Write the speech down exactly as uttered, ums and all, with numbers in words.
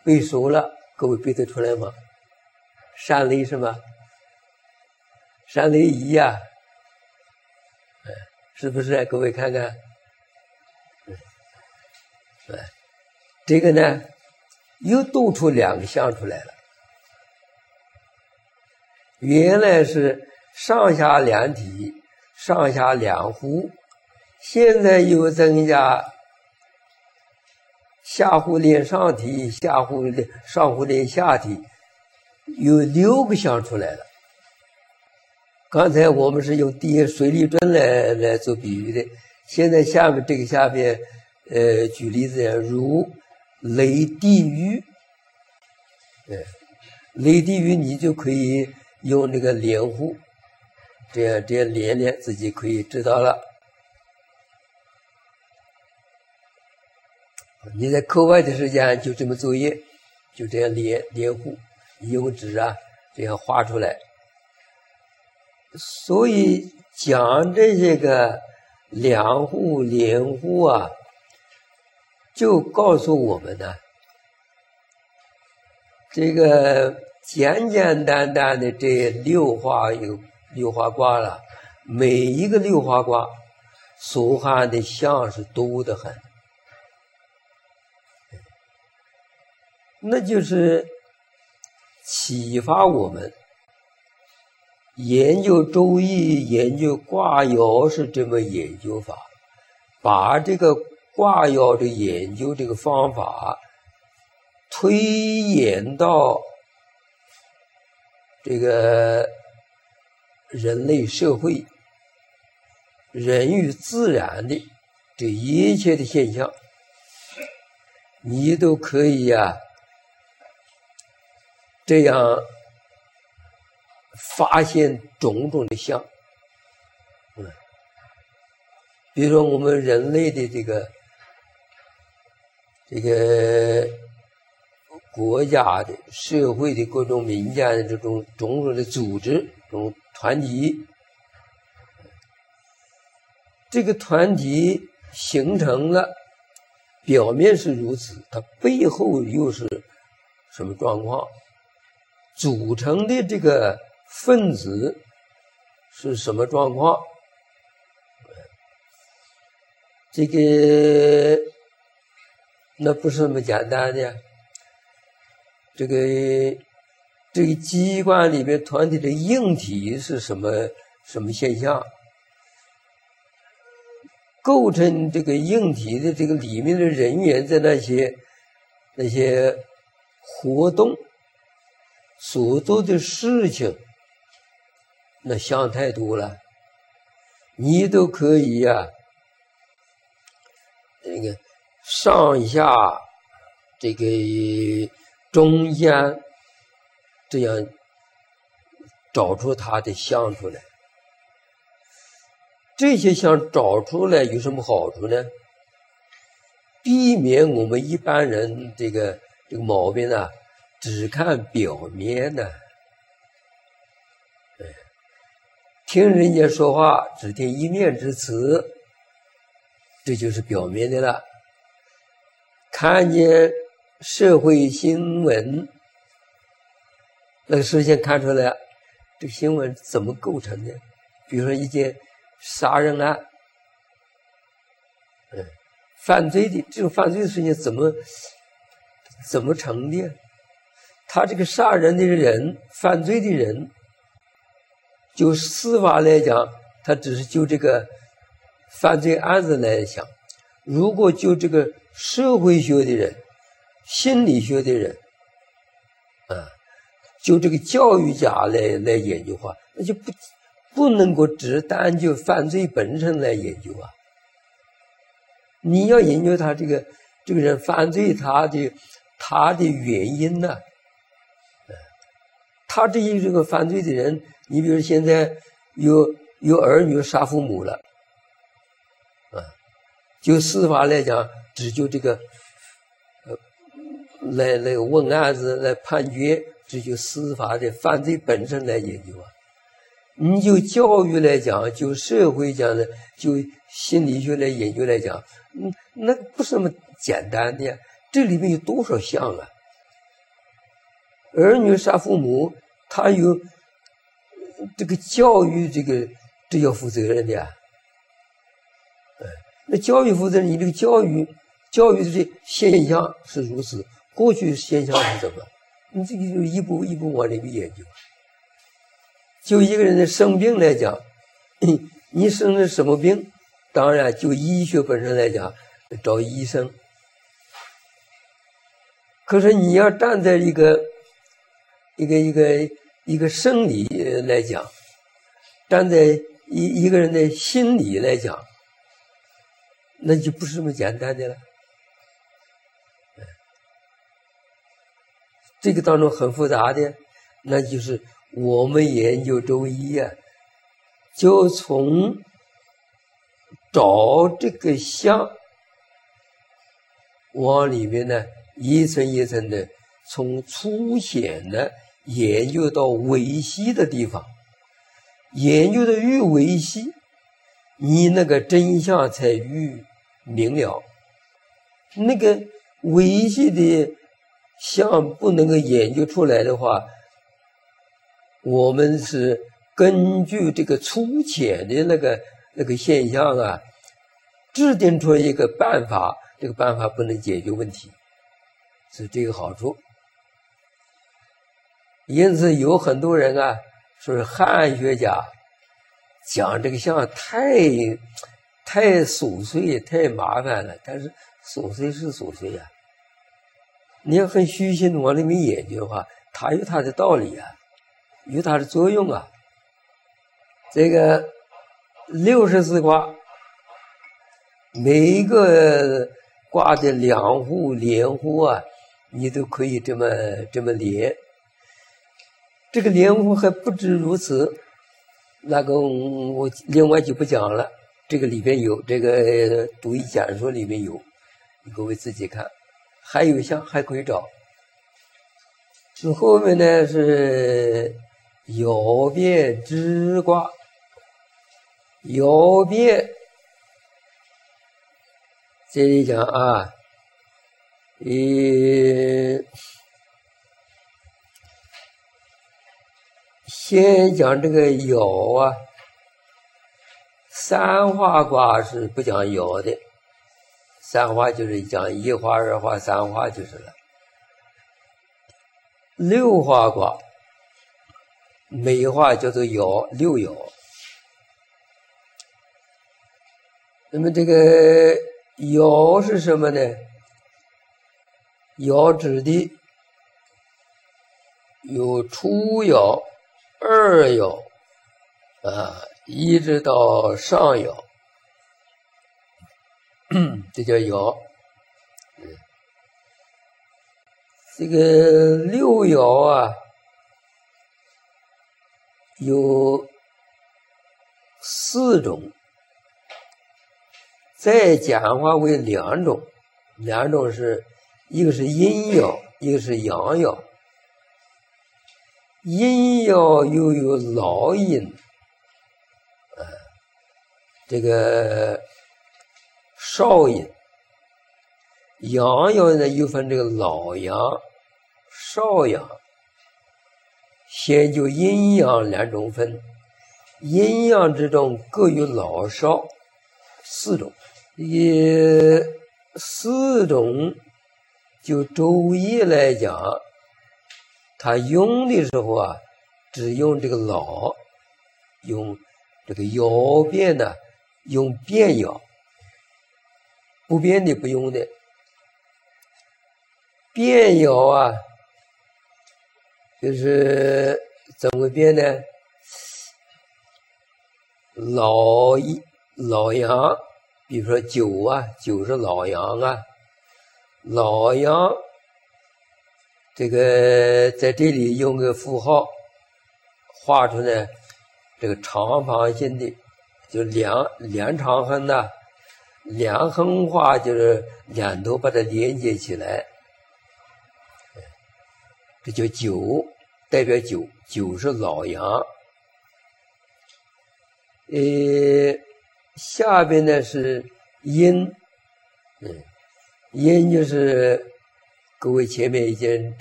背熟了，各位背得出来吗？闪雷什么？闪雷仪呀、啊，是不是？各位看看，这个呢，又斗出两个象出来了。原来是上下两体，上下两弧，现在又增加下弧连上体，下弧连上弧连下体，有六个象出来了。刚才我们是用地水利针来来做比喻的，现在下面这个下边，呃，举例子如雷地狱，呃，雷地狱你就可以用那个连弧，这样这样连连自己可以知道了。你在课外的时间就这么作业，就这样连连弧，用纸啊这样画出来。所以讲这些个两弧连弧啊，就告诉我们呢，这个简简单单的这六花有六花卦了，每一个六花卦所含的象是多得很，那就是启发我们研究周易、研究卦爻是这么研究法，把这个卦爻的研究这个方法推演到这个人类社会、人与自然的这一切的现象，你都可以呀、啊、这样发现种种的象。嗯，比如说我们人类的这个这个国家的社会的各种民间的这种种种的组织、这种团体，这个团体形成了，表面是如此，它背后又是什么状况？组成的这个分子是什么状况？这个那不是那么简单的。这个这个机关里面团体的硬体是什么什么现象？构成这个硬体的这个里面的人员在那些那些活动所做的事情，那想太多了，你都可以呀、啊，这个上下这个中间这样找出它的相出来。这些相找出来有什么好处呢？避免我们一般人这个这个毛病呢，只看表面呢。听人家说话只听一面之词，这就是表面的了。看见社会新闻，那个事先看出来这个新闻怎么构成的？比如说一件杀人案，嗯，犯罪的这种犯罪的事情怎么怎么成的？他这个杀人的人、犯罪的人，就司法来讲，他只是就这个犯罪案子来想；如果就这个社会学的人、心理学的人，啊，就这个教育家来来研究的话，那就不不能够只单就犯罪本身来研究啊。你要研究他这个这个人犯罪他的他的原因呢、啊？他这一这个犯罪的人，你比如现在有有儿女杀父母了，啊，就司法来讲，只就这个呃来来问案子来判决，只就司法的犯罪本身来研究啊。你就教育来讲，就社会讲的，就心理学来研究来讲，嗯，那不是那么简单的呀。这里面有多少项啊？ 儿女杀父母，他有这个教育，这个这要负责任的呀。那教育负责任，你这个教育教育的现象是如此，过去现象是怎么？你这个就一步一步往里面研究。就一个人的生病来讲，你生的什么病？当然，就医学本身来讲，找医生。可是你要站在一个一个一个一个生理来讲，站在一一个人的心理来讲，那就不是那么简单的了。这个当中很复杂的，那就是我们研究中医啊，就从找这个相往里面呢，一层一层的，从粗浅的研究到维细的地方，研究的越维细，你那个真相才越明了。那个维细的相不能够研究出来的话，我们是根据这个粗浅的那个那个现象啊，制定出一个办法，这个办法不能解决问题，是这个好处。因此有很多人啊，说是汉学家讲这个相太太琐碎太麻烦了，但是琐碎是琐碎啊，你要很虚心的往里面研究的话，它有它的道理啊，有它的作用啊。这个六十四卦，每一个卦的两户连户啊，你都可以这么这么连。这个连户还不止如此，那个我另外就不讲了，这个里边有，这个读一讲说里面有，各位自己看。还有像还可以找。这后面呢是爻变之卦，爻变这里讲啊，呃，先讲这个爻啊，三画卦是不讲爻的，三画就是讲一画二画三画就是了。六画卦每画叫做爻，六爻。那么这个爻是什么呢？爻指的有初爻、二爻啊，一直到上爻，这叫爻。这个六爻啊，有四种，再简化为两种，两种是一个是阴爻，一个是阳爻。阴爻又有老阴，啊，这个少阴。阳爻呢又分这个老阳、少阳，先就阴阳两种分，阴阳之中各有老少四种，也四种就周易来讲，他用的时候啊，只用这个老，用这个爻变呢，用变爻，不变的不用的。变爻啊，就是怎么变呢？老一老阳，比如说九啊，九是老阳啊，老阳这个在这里用个符号画出来，这个长方形的，就两两长横的，两横画就是两头把它连接起来。这叫九，代表九，九是老阳。呃，下边呢是阴，嗯，阴就是各位前面已经